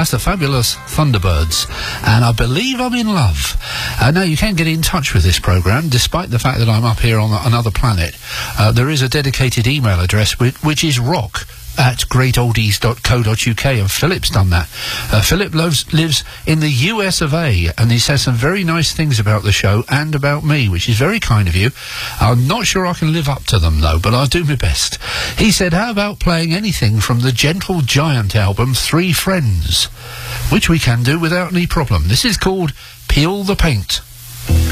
That's the fabulous Thunderbirds. And I believe I'm in love. Now, you can get in touch with this programme, despite the fact that I'm up here on another planet. There is a dedicated email address, which is rock@greatoldies.co.uk, and Philip's done that. Philip lives in the US of A, and he says some very nice things about the show and about me, which is very kind of you. I'm not sure I can live up to them, though, but I'll do my best. He said, how about playing anything from the Gentle Giant album, Three Friends, which we can do without any problem. This is called Peel the Paint.